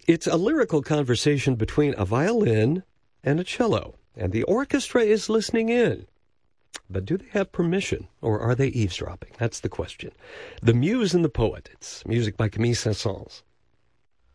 It's a lyrical conversation between a violin and a cello, and the orchestra is listening in. But do they have permission, or are they eavesdropping? That's the question. The Muse and the Poet. It's music by Camille Saint-Saëns.